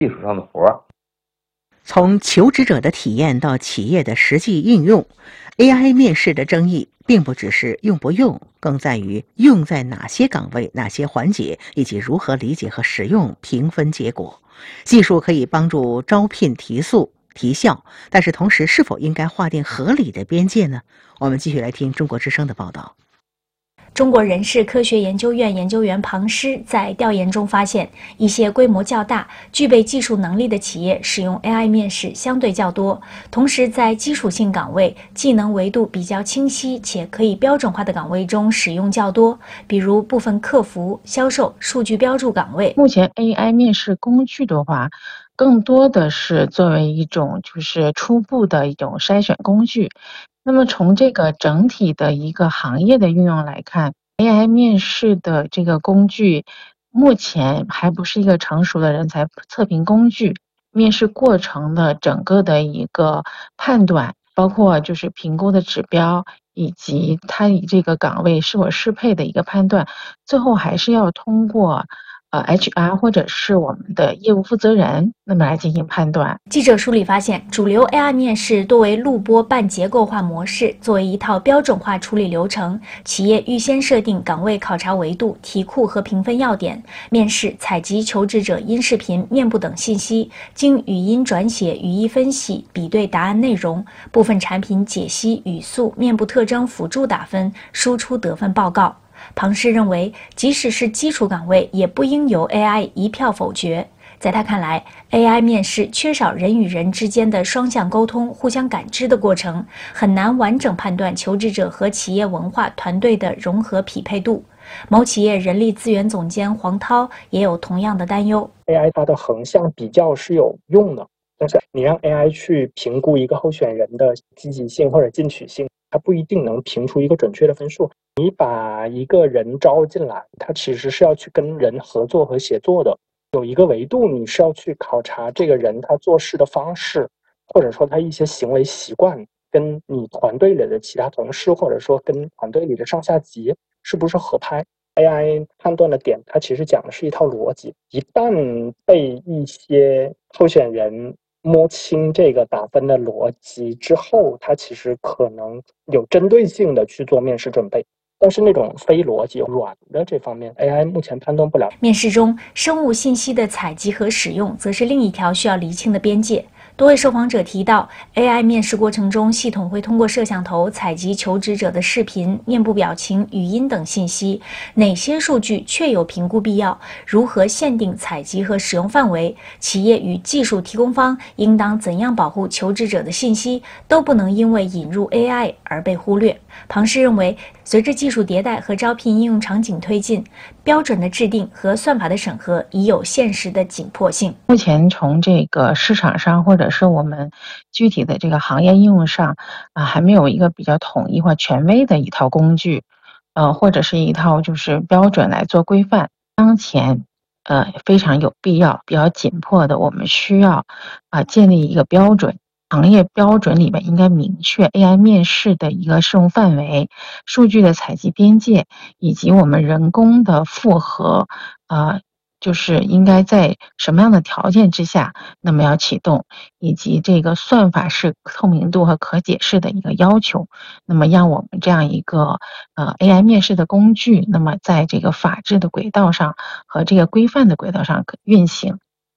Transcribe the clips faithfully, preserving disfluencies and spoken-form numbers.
技术上的活儿。 从求职者的体验到企业的实际应用， A I 面试的争议并不只是用不用，更在于用在哪些岗位、哪些环节，以及如何理解和使用评分结果。技术可以帮助招聘提速、提效，但是同时是否应该划定合理的边界呢？我们继续来听中国之声的报道。 中国人事科学研究院研究员庞师在调研中发现，一些规模较大、具备技术能力的企业使用 A I 面试相对较多，同时在基础性岗位、技能维度比较清晰且可以标准化的岗位中使用较多，比如部分客服、销售、数据标注岗位。 目前 A I 面试工具的话，更多的是作为一种就是初步的一种筛选工具。那么从这个整体的一个行业的运用来看， A I 面试的这个工具目前还不是一个成熟的人才测评工具。面试过程的整个的一个判断，包括就是评估的指标，以及它与这个岗位是否适配的一个判断，最后还是要通过呃 H R 或者是我们的业务负责人那么来进行判断。 记者梳理发现，主流 A I 面试多为录播半结构化模式，作为一套标准化处理流程，企业预先设定岗位考察维度、题库和评分要点，面试采集求职者音视频、面部等信息，经语音转写、语义分析，比对答案内容，部分产品解析、语速、面部特征辅助打分，输出得分报告。庞师认为，即使是基础岗位，也不应由 A I 一票否决。在他看来 ，A I 面试缺少人与人之间的双向沟通、互相感知的过程，很难完整判断求职者和企业文化团队的融合匹配度。某企业人力资源总监黄涛也有同样的担忧。 A I 它的横向比较是有用的，但是你让 A I 去评估一个候选人的积极性或者进取性，它不一定能评出一个准确的分数。你把一个人招进来，他其实是要去跟人合作和协作的。有一个维度，你是要去考察这个人他做事的方式，或者说他一些行为习惯，跟你团队里的其他同事，或者说跟团队里的上下级是不是合拍。A I 判断的点，它其实讲的是一套逻辑。一旦被一些候选人摸清这个打分的逻辑之后，它其实可能有针对性的去做面试准备。但是那种非逻辑软的这方面 A I 目前判断不了。 面试中，生物信息的采集和使用则是另一条需要厘清的边界。多位受访者提到 ，A I 面试过程中，系统会通过摄像头采集求职者的视频、面部表情、语音等信息，哪些数据确有评估必要？如何限定采集和使用范围？企业与技术提供方应当怎样保护求职者的信息，都不能因为引入 A I 而被忽略。庞师认为，随着技术迭代和招聘应用场景推进，标准的制定和算法的审核已有现实的紧迫性。 目前从这个市场上或者是我们具体的这个行业应用上啊，还没有一个比较统一或权威的一套工具，呃，或者是一套就是标准来做规范。当前呃非常有必要、比较紧迫的，我们需要啊建立一个标准。行业标准里面应该明确 A I 面试的一个适用范围、数据的采集边界，以及我们人工的复核，呃，就是应该在什么样的条件之下，那么要启动，以及这个算法是透明度和可解释的一个要求，那么让我们这样一个呃 A I 面试的工具，那么在这个法治的轨道上和这个规范的轨道上运行。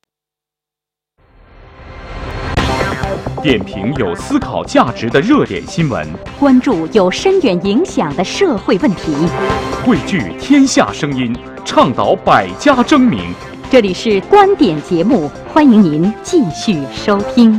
点评有思考价值的热点新闻， 关注有深远影响的社会问题， 汇聚天下声音，倡导百家争鸣。 这里是观点节目，欢迎您继续收听。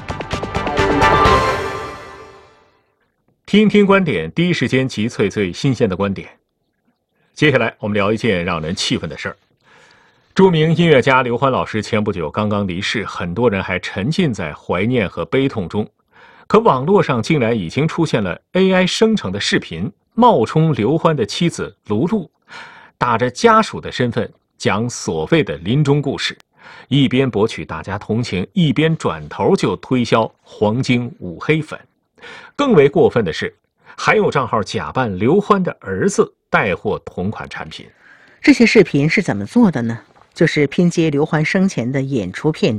听听观点，第一时间集萃最新鲜的观点。接下来我们聊一件让人气愤的事儿。著名音乐家刘欢老师前不久刚刚离世，很多人还沉浸在怀念和悲痛中。可网络上竟然已经出现了 A I 生成的视频，冒充刘欢的妻子卢璐，打着家属的身份讲所谓的临终故事，一边博取大家同情，一边转头就推销黄精五黑粉。更为过分的是，还有账号假扮刘欢的儿子带货同款产品。 这些视频是怎么做的呢？ 就是拼接刘欢生前的演出片